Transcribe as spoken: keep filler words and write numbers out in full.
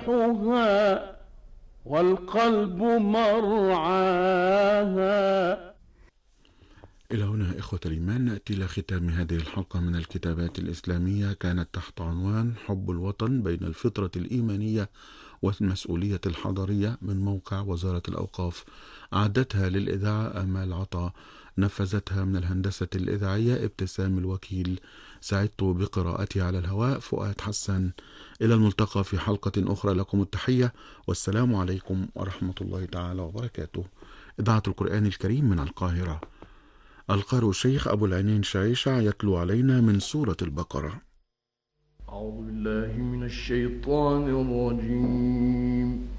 مفتاحها والقلب مرعاها. إلى هنا إخوة الإيمان نأتي إلى ختام هذه الحلقة من الكتابات الإسلامية، كانت تحت عنوان حب الوطن بين الفطرة الإيمانية والمسؤولية الحضارية، من موقع وزارة الأوقاف. أعدتها للإذاعة آمال عطا، نفذتها من الهندسة الإذاعية ابتسام الوكيل، سعدت بقراءتها على الهواء فؤاد حسن. إلى الملتقى في حلقة أخرى، لكم التحية والسلام عليكم ورحمة الله تعالى وبركاته. إذاعة القرآن الكريم من القاهرة. القارئ الشيخ أبو العينين شعيشع يتلو علينا من سورة البقرة. أعوذ بالله من الشيطان الرجيم.